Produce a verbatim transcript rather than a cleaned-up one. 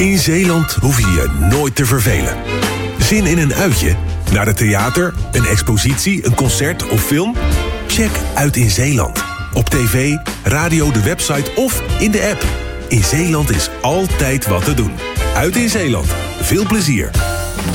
In Zeeland hoef je je nooit te vervelen. Zin in een uitje? Naar het theater, een expositie, een concert of film? Check Uit in Zeeland. Op tv, radio, de website of in de app. In Zeeland is altijd wat te doen. Uit in Zeeland. Veel plezier.